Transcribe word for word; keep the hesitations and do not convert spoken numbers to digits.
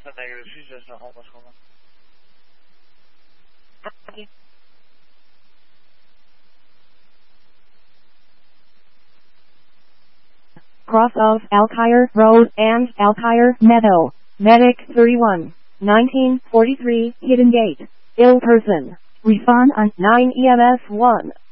是那个徐先生，好吗？好吗？ Cross of Alkire Road and Alkire Meadow. Medic thirty-one. nineteen forty-three Hidden Gate. Ill person. Respond on nine E M S one.